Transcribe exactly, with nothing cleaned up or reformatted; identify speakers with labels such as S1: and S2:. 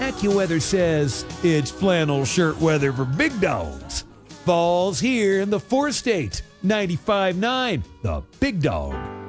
S1: AccuWeather says it's flannel shirt weather for big dogs. Fall's here in the four-state. ninety-five point nine, The Big Dog.